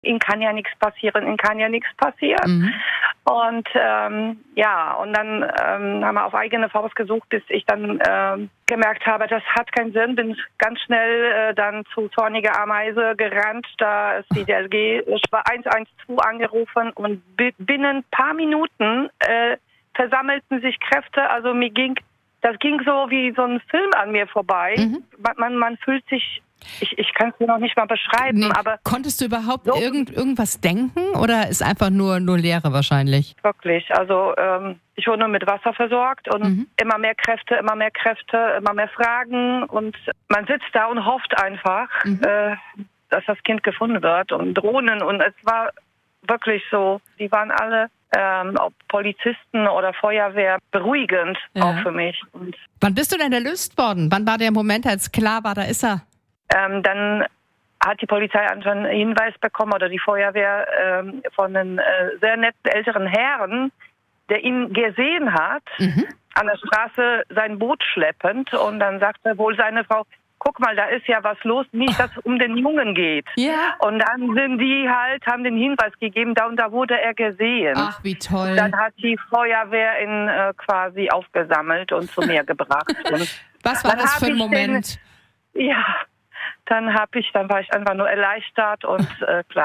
Ihnen kann ja nichts passieren. Mhm. Und und dann haben wir auf eigene Faust gesucht, bis ich dann gemerkt habe, das hat keinen Sinn. Bin ganz schnell dann zu Zornige Ameise gerannt. Da ist die DLG. Ich war 112 angerufen und binnen ein paar Minuten versammelten sich Kräfte. Also das ging so wie so ein Film an mir vorbei. Mhm. Man fühlt sich, ich kann es mir noch nicht mal beschreiben, aber... Konntest du überhaupt irgendwas denken oder ist einfach nur Leere wahrscheinlich? Wirklich, also ich wurde nur mit Wasser versorgt und immer mehr Kräfte, immer mehr Fragen und man sitzt da und hofft einfach, dass das Kind gefunden wird und Drohnen und es war wirklich so, die waren alle... ob Polizisten oder Feuerwehr, beruhigend auch für mich. Und wann bist du denn erlöst worden? Wann war der Moment, als klar war, da ist er? Dann hat die Polizei anscheinend einen Hinweis bekommen oder die Feuerwehr von einem sehr netten älteren Herrn, der ihn gesehen hat, an der Straße sein Boot schleppend und dann sagte wohl seine Frau, guck mal, da ist ja was los, nicht, dass es um den Jungen geht. Ja. Und dann sind die haben den Hinweis gegeben, da und da wurde er gesehen. Ach, wie toll. Dann hat die Feuerwehr ihn quasi aufgesammelt und zu mir gebracht. Und was war das für ein Moment? Dann war ich einfach nur erleichtert und klar,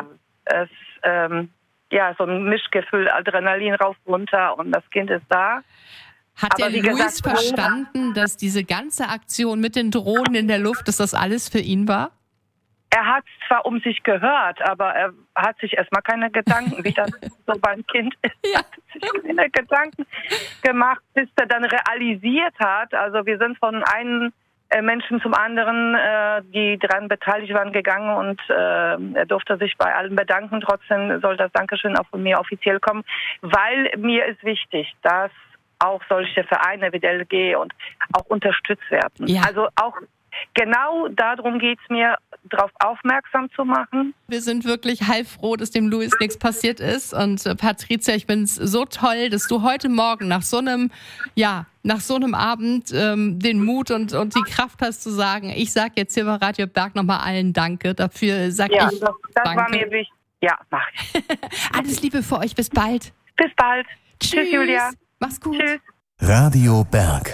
so ein Mischgefühl, Adrenalin rauf, runter und das Kind ist da. Hat der Luis verstanden, dass diese ganze Aktion mit den Drohnen in der Luft, dass das alles für ihn war? Er hat zwar um sich gehört, aber er hat sich erstmal keine Gedanken, wie das so beim Kind ist. Er hat sich keine Gedanken gemacht, bis er dann realisiert hat. Also wir sind von einem Menschen zum anderen, die daran beteiligt waren, gegangen und er durfte sich bei allen bedanken. Trotzdem soll das Dankeschön auch von mir offiziell kommen, weil mir ist wichtig, dass auch solche Vereine wie DLG und auch unterstützt werden. Ja. Also auch genau darum geht es mir, darauf aufmerksam zu machen. Wir sind wirklich heilfroh, dass dem Luis nichts passiert ist. Und Patricia, ich finde es so toll, dass du heute Morgen nach so einem Abend den Mut und die Kraft hast zu sagen, ich sage jetzt hier bei Radio Berg nochmal allen Danke. Dafür sage ich das Danke. War mir wichtig. Ja, mach ich. Alles Liebe für euch. Bis bald. Bis bald. Tschüss, Julia. Mach's gut. Tschüss. Radio Berg.